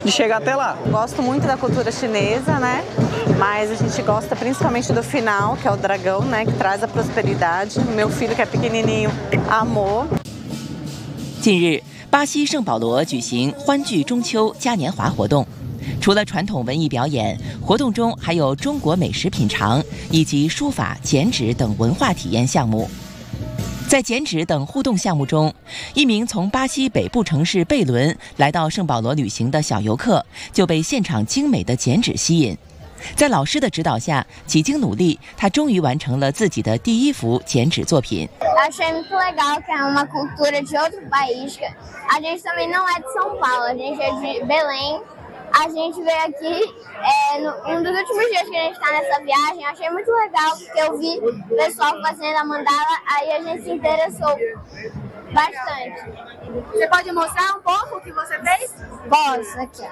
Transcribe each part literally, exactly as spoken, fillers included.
de chegar até lá. Gosto muito da cultura chinesa, né? Mas a gente gosta principalmente do final, que é o dragão, né? Que traz a prosperidade. Meu filho, que é pequenininho, amou. 近日，巴西圣保罗举行欢聚中秋嘉年华活动。除了传统文艺表演，活动中还有中国美食品尝以及书法、剪纸等文化体验项目。在剪纸等互动项目中，一名从巴西北部城市贝伦来到圣保罗旅行的小游客就被现场精美的剪纸吸引。在老师的指导下，几经努力，他终于完成了自己的第一幅剪纸作品。 Achei muito legal que é uma cultura de outro país. A gente também não é de São Paulo, a gente é de Belém. A gente veio aqui é, no, um dos últimos dias que a gente está nessa viagem. Achei muito legal porque eu vi o pessoal fazendo a mandala, aí a gente se interessou bastante. Você pode mostrar um pouco o que você fez? Posso, aqui.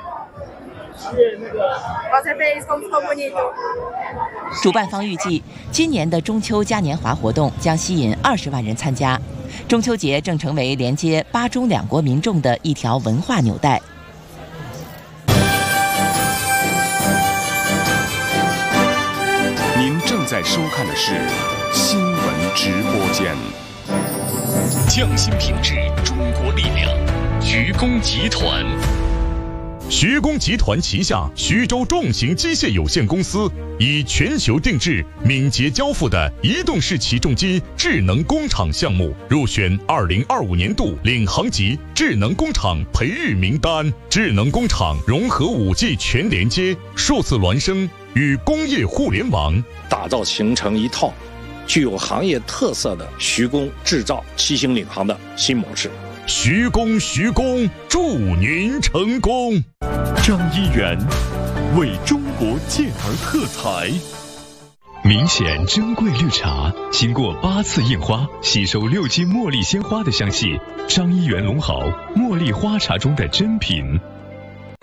Você fez como ficou bonito. 主办方预计，今年的中秋嘉年华活动将吸引二十万人参加。中秋节正成为连接巴中两国民众的一条文化纽带。 您正在收看的是新闻直播间。匠心品质，中国力量，徐工集团。 徐工集团旗下徐州重型机械有限公司以全球定制、敏捷交付的移动式起重机智能工厂项目入选二零二五年度领航级智能工厂培育名单。智能工厂融合 五 G 全连接、数字孪生与工业互联网， 打造形成一套具有行业特色的徐工制造七星领航的新模式。 徐工，徐工，祝您成功！ 张一元为中国健儿特才。明显珍贵绿茶，经过八次印花，吸收六斤茉莉鲜花的香气。张一元龙好茉莉花茶中的珍品。